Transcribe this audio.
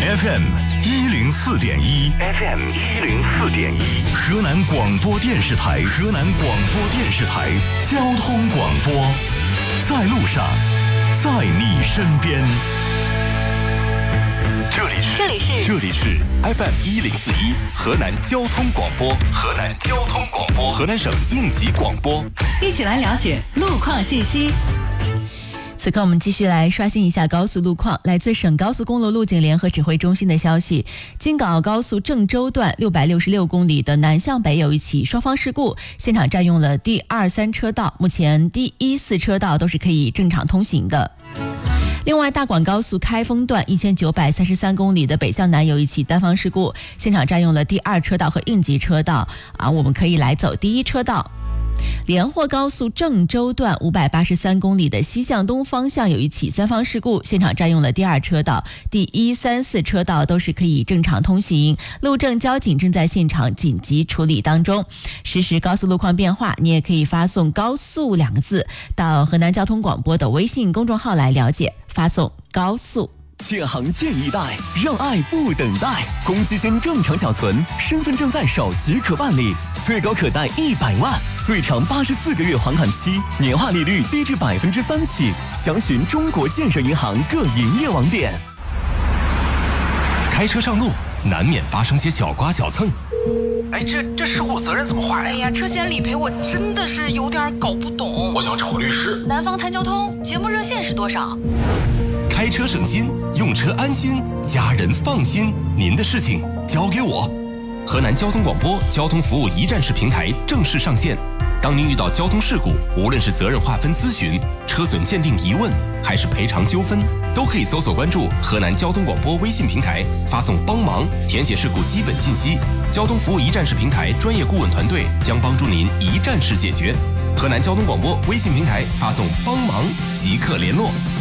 FM 104.1 河南广播电视台交通广播，在路上，在你身边。这里是 FM 104.1河南交通广播，河南省应急广播， 一起来了解路况信息。 此刻我们继续来刷新一下高速路况。来自省高速公路路警联合指挥中心的消息，京港高速郑州段666公里的南向北有一起双方事故，现场占用了第2、3车道，目前第1、4车道都是可以正常通行的。另外，大广高速开封段1933公里的北向南有一起单方事故，现场占用了第2车道和应急车道我们可以来走第1车道。连霍高速郑州段583公里的西向东方向有一起3方事故，现场占用了第2车道，第1、3、4车道都是可以正常通行，路政交警正在现场紧急处理当中。实时高速路况变化，你也可以发送高速2个字到河南交通广播的微信公众号来了解，发送高速。 建行建一代，让爱不等待。公积金正常缴存，身份证在手即可办理，最高可贷100万，最长84个月还款期，年化利率低至3%起。详询中国建设银行各营业网点。 开车上路难免发生些小刮小蹭。 这事故责任怎么划呀？ 车险理赔我真的是有点搞不懂。 我想找个律师。 南方谈交通节目热线是多少？ 开车省心，用车安心，家人放心，您的事情交给我。河南交通广播交通服务一站式平台正式上线。当您遇到交通事故，无论是责任划分咨询、车损鉴定疑问，还是赔偿纠纷，都可以搜索关注河南交通广播微信平台，发送帮忙，填写事故基本信息。交通服务一站式平台专业顾问团队将帮助您一站式解决。河南交通广播微信平台发送帮忙即刻联络。